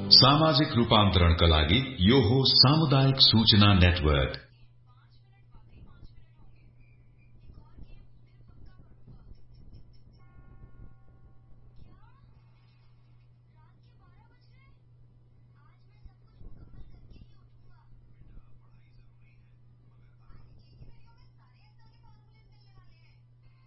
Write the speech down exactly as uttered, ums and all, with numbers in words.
सामाजिक रूपान्तरणका लागि यो हो सामुदायिक सूचना नेटवर्क